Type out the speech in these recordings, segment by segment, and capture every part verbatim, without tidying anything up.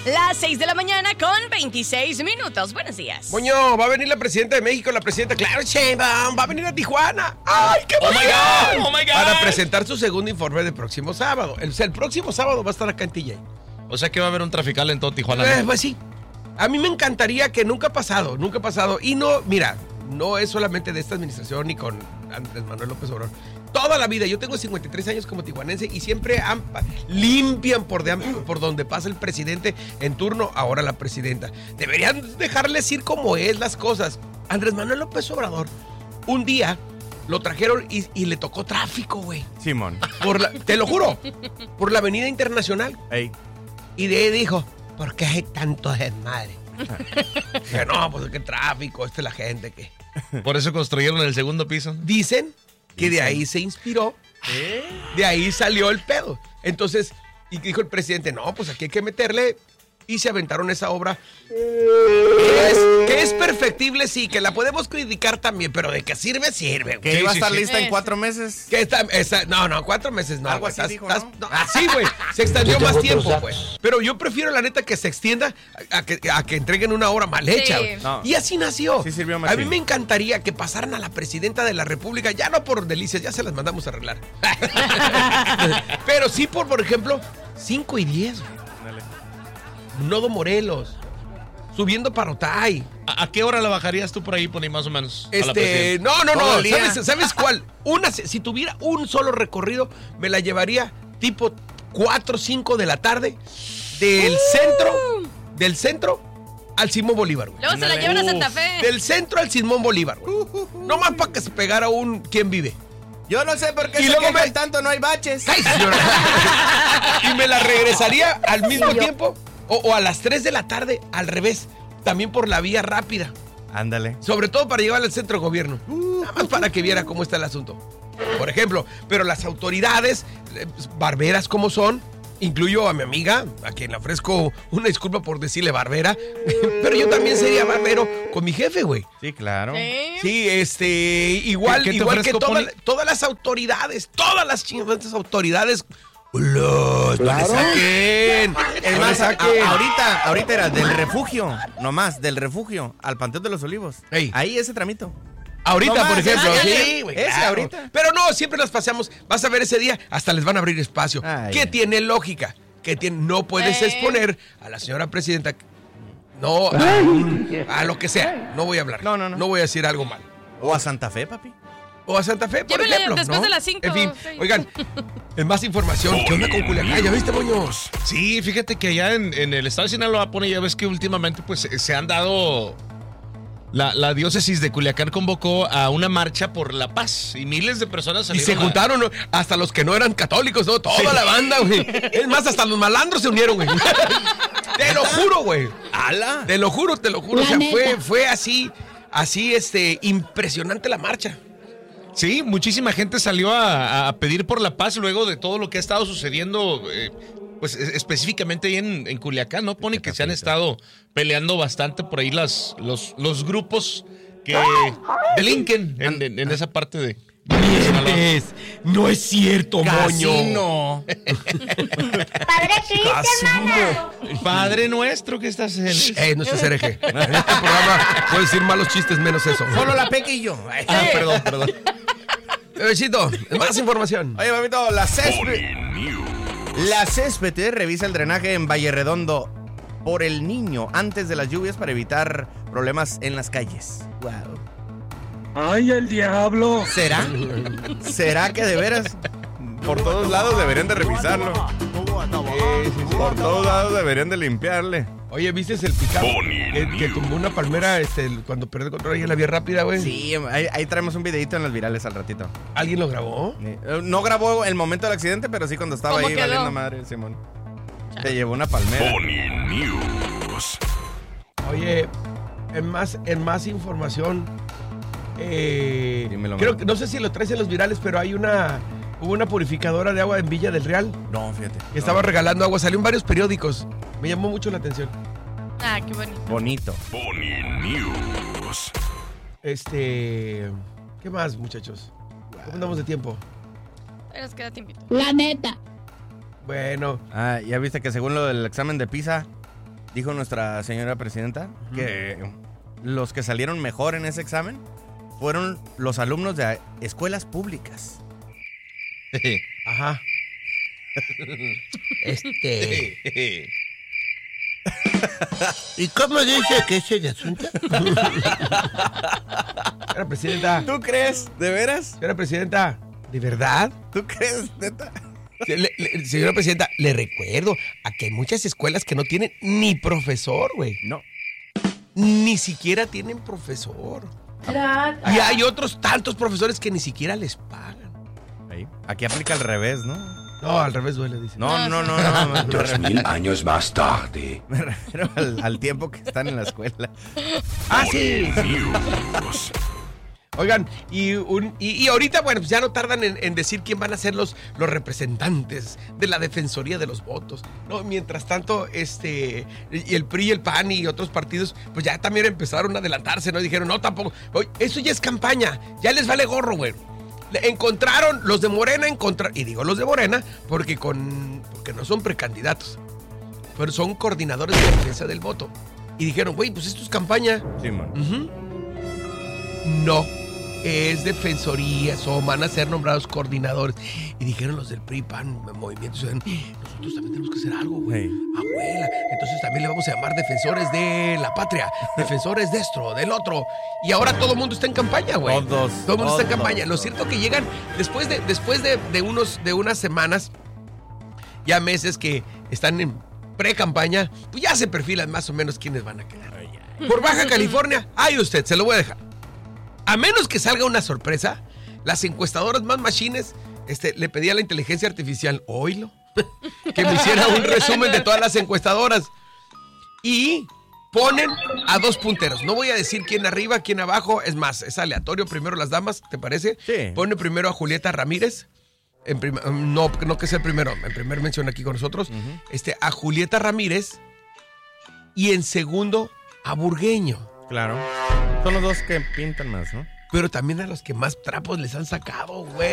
Las seis de la mañana con veintiséis minutos. Buenos días. Moño, va a venir la presidenta de México, la presidenta Claudia Sheinbaum, va a venir a Tijuana. ¡Ay, qué oh my God! ¡Oh my God! Para presentar su segundo informe del próximo sábado. El, el próximo sábado va a estar acá en T J. O sea que va a haber un trafical en todo Tijuana. Eh, pues sí. A mí me encantaría que nunca ha pasado, nunca ha pasado. Y no, mira, no es solamente de esta administración ni con Andrés Manuel López Obrador. Toda la vida, yo tengo cincuenta y tres años como tijuanense y siempre han, limpian por, de, por donde pasa el presidente en turno, ahora la presidenta. Deberían dejarles ir como es las cosas. Andrés Manuel López Obrador, un día lo trajeron y, y le tocó tráfico, güey. Simón. Por la, te lo juro, por la avenida internacional. Ey. Y de ahí dijo, ¿por qué hay tanto desmadre? Que no, pues qué tráfico, esta es la gente que... Por eso construyeron el segundo piso. Dicen que de ahí se inspiró, ¿eh? De ahí salió el pedo. Entonces, y dijo el presidente, no, pues aquí hay que meterle, y se aventaron esa obra, que es, que es perfectible, sí, que la podemos criticar también, pero de que sirve, sirve. Que Sí, iba a sí, estar sí. lista en cuatro meses. Que está, está, no, no, cuatro meses no. Algo Güey, así estás, dijo, estás, ¿no? no, así, güey, se extendió más tiempo, pues. Pero yo prefiero, la neta, que se extienda a, a, que, a que entreguen una obra mal hecha. Sí. Güey. No. Y así nació. Sí sirvió más a mí bien. me encantaría que pasaran a la presidenta de la República, ya no por delicias, ya se las mandamos a arreglar. Pero sí por, por ejemplo, cinco y diez, güey. Nodo Morelos, subiendo para Otay. ¿A, ¿A qué hora la bajarías tú por ahí, Pony, más o menos? a la Este, presidenta? no, no, Todo no, el día. ¿sabes, ¿sabes cuál? Una, si tuviera un solo recorrido, me la llevaría tipo cuatro o cinco de la tarde del Uh. centro, del centro al Simón Bolívar, güey. Luego se la llevan a Santa Fe. Del centro al Simón Bolívar, güey. No más para que se pegara un ¿Quién vive? Yo no sé por qué Y se luego quejan me- tanto, no hay baches. ¡Ay, señora! Y me la regresaría al mismo tiempo o, o a las tres de la tarde al revés, también por la vía rápida. Ándale. Sobre todo para llevarla al centro de gobierno. Nada más para que viera cómo está el asunto. Por ejemplo, pero las autoridades, eh, barberas como son, incluyo a mi amiga, a quien le ofrezco una disculpa por decirle barbera, pero yo también sería barbero con mi jefe, güey. Sí, claro. Sí. Sí, este, igual, ¿Qué- qué te igual que ofrezco, toda- Poli? todas las autoridades, todas las chingadas autoridades. ¡Los! ¡No le saquen! Es ¡No le más, a- saquen! a- ahorita, ahorita era del refugio, nomás, del refugio al Panteón de los Olivos. Ey. Ahí ese tramito. Ahorita, No por más, ejemplo. ándale. Sí, güey. Ese claro. ahorita. Pero no, siempre las paseamos. Vas a ver ese día, hasta les van a abrir espacio. Ay, ¿Qué ay. tiene lógica? Que tiene, no puedes Eh. exponer a la señora presidenta. No, a, a lo que sea. No voy a hablar. No, no, no. No voy a decir algo mal. O a Santa Fe, papi. O a Santa Fe, por Llévenla ejemplo. después ¿no? de las cinco, En fin, sí. oigan, en más información, ¿qué onda con Culiacán? ¿Ya viste, Moños? Sí, fíjate que allá en, en el estado de Sinaloa, Pony, ya ves que últimamente pues se- se han dado... La, la diócesis de Culiacán convocó a una marcha por la paz y miles de personas Y salieron se a- juntaron ¿no? hasta los que no eran católicos, ¿no? Toda la banda, güey. Es más, hasta los malandros se unieron, güey. Te lo juro, güey. ¡Hala! Te lo juro, te lo juro. La o sea, neta. fue, fue así, así, este, impresionante la marcha. Sí, muchísima gente salió a, a pedir por la paz luego de todo lo que ha estado sucediendo, eh, pues es- específicamente ahí en, en Culiacán, ¿no? Pone que se han estado peleando bastante por ahí las, los, los grupos que delinquen en, en- en esa parte de... Mientes. No es cierto, Moño. Casino. Padre Cristian, Padre nuestro que estás en... Eh, no seas hereje. En este programa puedes decir malos chistes menos eso. Solo la Peque y yo. Ah, perdón, perdón. Bebecito, más información. Oye, papito, la césped. La césped revisa el drenaje en Valle Redondo por el niño antes de las lluvias para evitar problemas en las calles. Wow. ¡Ay, el diablo! ¿Será? ¿Será que de veras? Por todos lados deberían de revisarlo. Por todos lados deberían de limpiarle. Oye, ¿viste el picado? Que, que tumbó una palmera este, el- cuando perdió el control ahí en la vía rápida, güey. Sí, ahí, ahí traemos un videito en los virales al ratito. ¿Alguien lo grabó? Eh, No grabó el momento del accidente, pero sí cuando estaba ¿Cómo ahí quedó? valiendo madre, Simón. Te llevó una palmera. Oye, en más, en más información, eh, Dímelo, creo man. que, no sé si lo traes en los virales, pero hay una, hubo una purificadora de agua en Villa del Real No, fíjate. que estaba regalando agua, salió en varios periódicos, me llamó mucho la atención. Ah, qué bonito. Bonito. Este, ¿qué más, muchachos? ¿Cómo andamos de tiempo? Ahí nos queda tiempito. La neta. Bueno, Ah, ya viste que según lo del examen de PISA, dijo nuestra señora presidenta, uh-huh. que los que salieron mejor en ese examen fueron los alumnos de escuelas públicas. Ajá. Este... ¿Y cómo dice que es el asunto? Señora presidenta. ¿Tú crees? ¿De veras? Señora presidenta, ¿de verdad? ¿Tú crees, neta? Le, le, señora presidenta, le recuerdo a que hay muchas escuelas que no tienen ni profesor, güey. No. Ni siquiera tienen profesor. Trata. Y hay otros tantos profesores que ni siquiera les pagan. Ahí. Aquí aplica al revés, ¿no? No, al revés duele, dice. No, no, no, no. no. Dos mil años más tarde. Me refiero al, al tiempo que están en la escuela. ¡Ah, sí! Oigan, y, un, y, y ahorita, bueno, pues ya no tardan en, en decir quién van a ser los, los representantes de la Defensoría de los Votos. No, mientras tanto, este, y el P R I, el P A N y otros partidos, pues ya también empezaron a adelantarse, ¿no? Dijeron, no, tampoco. Oye, eso ya es campaña, ya les vale gorro, güey. Encontraron, los de Morena encontraron, y digo los de Morena porque con porque no son precandidatos, pero son coordinadores de defensa del voto. Y dijeron, güey, pues esto es campaña. Sí, man. Uh-huh. No, es defensoría, son, van a ser nombrados coordinadores. Y dijeron los del P R I, P A N, Movimiento Ciudadano, nosotros también tenemos que hacer algo, güey. Sí. Abuela, entonces también le vamos a llamar defensores de la patria, defensores de esto, del otro. Y ahora todo el mundo está en campaña, güey. Todos. Todo el mundo todos, está en campaña. Lo cierto que llegan después de, después de, de, unos, de unas semanas, ya meses que están en pre-campaña, pues ya se perfilan más o menos quiénes van a quedar. Por Baja California, ay usted, se lo voy a dejar. A menos que salga una sorpresa, las encuestadoras más machines, este, le pedí a la inteligencia artificial, oílo, que me hiciera un resumen de todas las encuestadoras. Y ponen a dos punteros. No voy a decir quién arriba, quién abajo. Es más, es aleatorio. Primero las damas, ¿te parece? Sí. Pone primero a Julieta Ramírez. En prim- no, no que sea el primero. En primer mención aquí con nosotros. Uh-huh. Este, a Julieta Ramírez. Y en segundo, a Burgueño. Claro. Son los dos que pintan más, ¿no? Pero también a los que más trapos les han sacado, güey.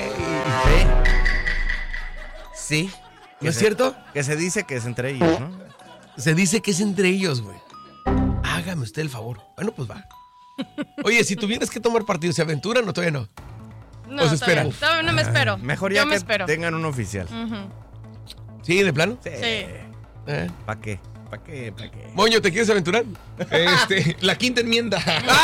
Sí. Sí. ¿No es se, cierto? Que se dice que es entre ellos, ¿no? Se dice que es entre ellos, güey. Hágame usted el favor. Bueno, pues va. Oye, si tuvieras que tomar partido, ¿se aventuran o todavía no? No, ¿O se esperan? Todavía, todavía no me espero. Mejor ya Yo me que espero. tengan un oficial. Uh-huh. ¿Sí, de plano? Sí. Sí. ¿Eh? ¿Para qué? ¿Para qué? ¿Para qué? Moño, ¿te quieres aventurar? Este, la quinta enmienda.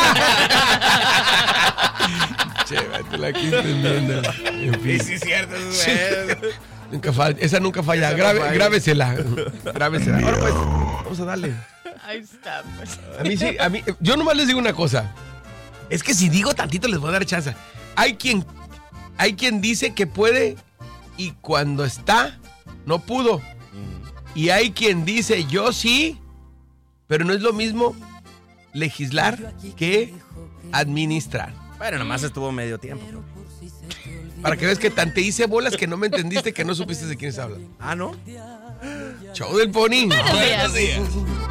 Chévate, la quinta enmienda. En fin. Sí, sí, cierto. Sí. Nunca falla, esa nunca falla. Esa no Grave, falla. Grábesela. Grábesela. Ahora pues, vamos a darle. Ahí está, pues. A mí sí, a mí, yo nomás les digo una cosa. Es que si digo tantito les voy a dar chance. Hay quien, hay quien dice que puede y cuando está, no pudo. Y hay quien dice yo sí, pero no es lo mismo legislar que administrar. Bueno, nomás estuvo medio tiempo. Para que veas que tan te hice bolas que no me entendiste, que no supiste de quiénes hablan. Ah, ¿no? Show del Pony. Buenos días. Buenos días.